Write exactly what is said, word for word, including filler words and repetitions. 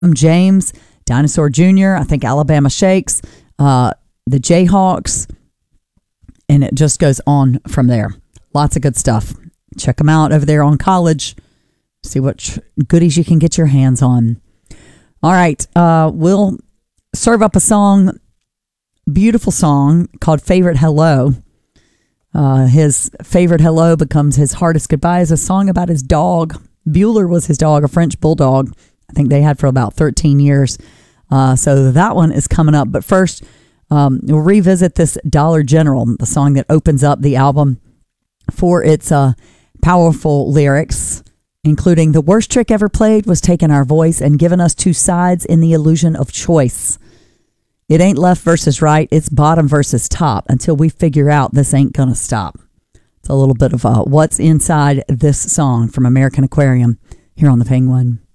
James, Dinosaur Junior, I think Alabama Shakes, uh, the Jayhawks, and it just goes on from there. Lots of good stuff. Check them out over there on College. See what tr- goodies you can get your hands on. All right, uh, we'll serve up a song, beautiful song called Favorite Hello. Uh, his favorite hello becomes his hardest goodbye is a song about his dog. Bueller was his dog, a French bulldog. I think they had for about thirteen years. Uh, so that one is coming up. But first, um, we'll revisit this Dollar General, the song that opens up the album for its uh, powerful lyrics, including the worst trick ever played was taking our voice and giving us two sides in the illusion of choice. It ain't left versus right, it's bottom versus top until we figure out this ain't gonna stop. It's a little bit of uh, what's inside this song from American Aquarium here on The Penguin.